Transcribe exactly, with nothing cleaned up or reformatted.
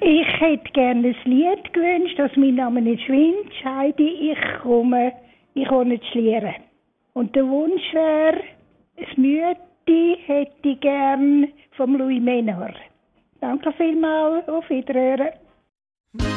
Ich hätte gerne ein Lied gewünscht, dass mein Name nicht schwindet. Heidi, ich komme, ich komme nicht schlieren. Und der Wunsch wäre, das Mütti hätte ich gern vom Louis Menard. Danke vielmals, auf Wiederhören.